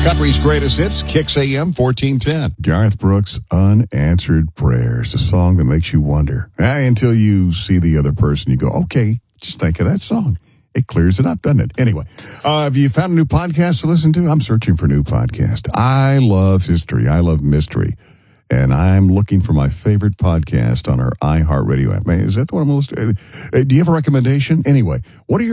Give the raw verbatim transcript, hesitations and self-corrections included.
Country's greatest hits, Kicks A M fourteen ten. Garth Brooks' Unanswered Prayers, a song that makes you wonder. Eh, until you see the other person, you go, okay, just think of that song. It clears it up, doesn't it? Anyway, uh, have you found a new podcast to listen to? I'm searching for a new podcast. I love history. I love mystery. And I'm looking for my favorite podcast on our iHeartRadio app. Man, is that the one I'm listening to? Uh, Do you have a recommendation? Anyway, what are your